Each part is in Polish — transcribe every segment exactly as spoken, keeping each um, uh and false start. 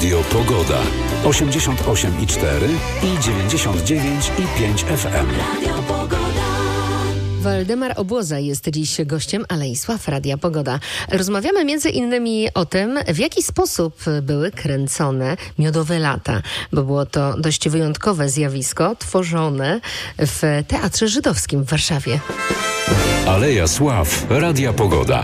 Radio Pogoda. osiemdziesiąt osiem i cztery i dziewięćdziesiąt dziewięć i pięć F M. Radio Pogoda. Waldemar Obłoza jest dziś gościem Aleisław Radia Pogoda. Rozmawiamy między innymi o tym, w jaki sposób były kręcone Miodowe Lata, bo było to dość wyjątkowe zjawisko tworzone w Teatrze Żydowskim w Warszawie. Aleja Sław Radia Pogoda.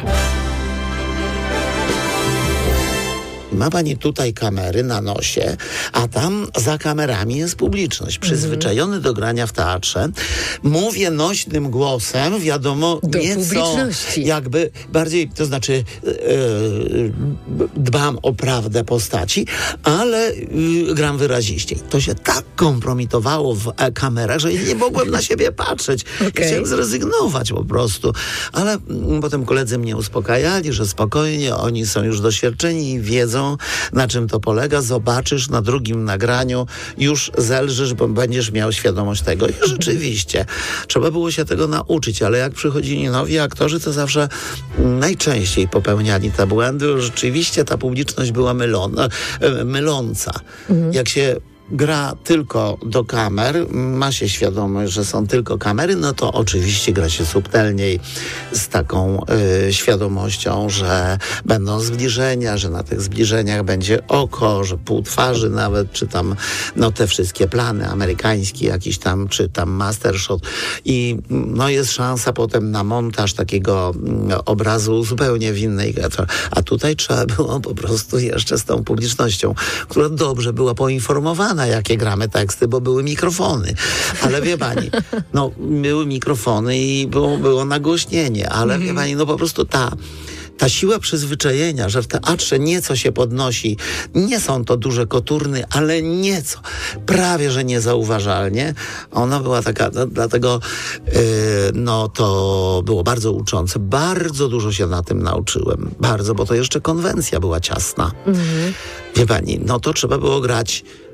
Ma pani tutaj kamery na nosie, a tam za kamerami jest publiczność. Przyzwyczajony do grania w teatrze, mówię nośnym głosem, wiadomo, do nieco jakby bardziej, to znaczy yy, dbam o prawdę postaci, ale yy, gram wyraziściej. To się tak kompromitowało w e- kamerach, że nie mogłem na siebie patrzeć. Okay. Chciałem zrezygnować po prostu. Ale mm, potem koledzy mnie uspokajali, że spokojnie, oni są już doświadczeni i wiedzą, na czym to polega. Zobaczysz na drugim nagraniu, już zelżysz, bo będziesz miał świadomość tego. I rzeczywiście, trzeba było się tego nauczyć, ale jak przychodzili nowi aktorzy, to zawsze najczęściej popełniali te błędy. Rzeczywiście ta publiczność była mylona, myląca. Mhm. Jak się gra tylko do kamer, ma się świadomość, że są tylko kamery, no to oczywiście gra się subtelniej, z taką y, świadomością, że będą zbliżenia, że na tych zbliżeniach będzie oko, że pół twarzy nawet, czy tam no te wszystkie plany amerykańskie, jakiś tam, czy tam mastershot i no jest szansa potem na montaż takiego y, obrazu zupełnie w innej grze. A tutaj trzeba było po prostu jeszcze z tą publicznością, która dobrze była poinformowana, jakie gramy teksty, bo były mikrofony. Ale wie pani, no były mikrofony i było, było nagłośnienie, ale mm. wie pani, no po prostu ta Ta siła przyzwyczajenia, że w teatrze nieco się podnosi, nie są to duże koturny, ale nieco, prawie że niezauważalnie, ona była taka, no, dlatego yy, no to było bardzo uczące, bardzo dużo się na tym nauczyłem, bardzo, bo to jeszcze konwencja była ciasna. Mhm. Wie pani, no to trzeba było grać